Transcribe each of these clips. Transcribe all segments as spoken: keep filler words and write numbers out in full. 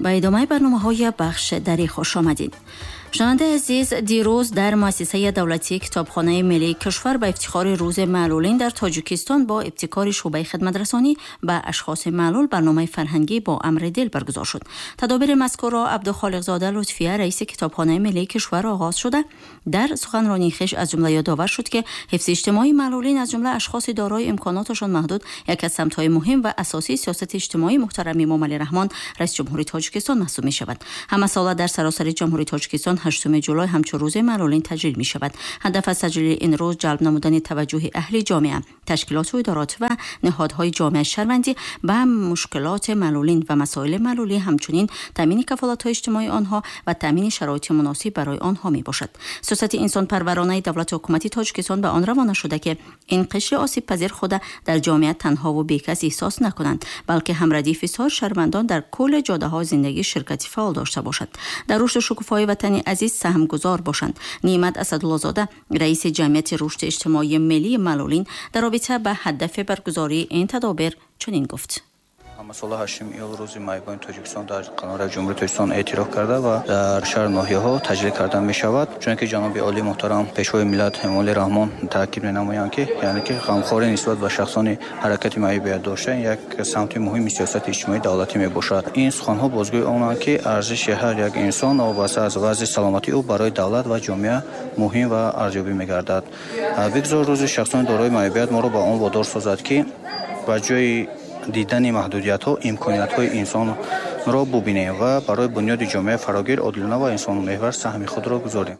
با ادامه برنامه‌های بخش دری خوش آمدید. شنونده عزیز، دیروز در مؤسسه دولتی کتابخانه ملی کشور به افتخار روز معلولین در تاجیکستان با ابتکار شعبه خدمت‌رسانی به اشخاص معلول برنامه فرهنگی با امر دل برگزار شد. تدابیر مذکور را عبدالخالق زاده لطفیه رئیس کتابخانه ملی کشور آغاز شده. در سخنرانی خویش از جمله یادآور شد که حفظ اجتماعی معلولین از جمله اشخاص دارای امکاناتشان محدود یک از سمت‌های مهم و اساسی سیاست اجتماعی محترم امام علی رحمان رئیس جمهوری تاجیکستان محسوب می‌شود. همه سال در سراسر جمهوری تاجیکستان هشتم جولای همچون روز معلولین تجلیل می شود. هدف از تجلیل این روز جلب نمودن توجه اهل جامعه، تشکیلات و ادارات و نهادهای جامعه شهروندی به مشکلات معلولین و مسائل معلولی، همچنین تامین کفالت‌های اجتماعی آنها و تامین شرایط مناسب برای آنها می باشد. سیاست انسان پرورانه دولت حکومتی تاجیکستان به آن روانه شده که این قشر آسیب پذیر خود در جامعه تنها و بیکس احساس نکنند، بلکه هم ردیف سایر شهروندان در کل جاده‌ها زندگی شرکتی فعال داشته باشد، در رشد و شکوفایی وطنی عزیز سهم گذار باشند. نعمت اسدالله زاده رئیس جمعیت رشد اجتماعی ملی معلولین در رابطه به هدف برگزاری این تدابیر چنین گفت: مسئله هشتم ایول روز معلولین تاجیکستان در قانون جمهوری تاجیکستان اعتراف کرده و در شهر ناحیه‌ها تجلیل کرده می شود، چون که جناب عالی محترم پیشوای ملت امام علی رحمان تاکید نمایند که یعنی که غمخواری نسبت به شخصان حرکت معیوبیت داشتن یک سمت مهم سیاست اجتماعی دولتی می باشد. این سخن‌ها بازگوی آنند که ارزش هر یک انسان وابسته از وضع سلامتی او برای دولت و جامعه مهم و ارزیابی می گردد. بگذار روز شخصان دارای معیوبیت ما را به آن وادار سازد که با جای دیدن محدودیت‌ها امکانات‌های انسان را ببینیم و برای بنیاد جامعه فراگیر، عادلانه و انسان محور سهم خود را گذاریم.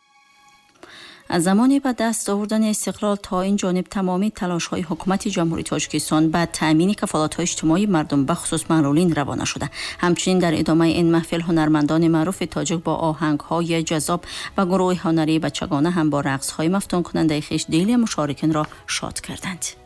از زمانی به دست آوردن استقلال تا این جانب تمامی تلاش‌های حکومت جمهوری تاجیکستان به تأمین کفالت‌های اجتماعی مردم به خصوص معلولین روانه شده. همچنین در ادامه این محفل هنرمندان معروف تاجیک با آهنگ‌های جذاب و گروه هنری بچگانه هم با رقص‌های مفتون کننده خویش دل مشارکین را شاد کردند.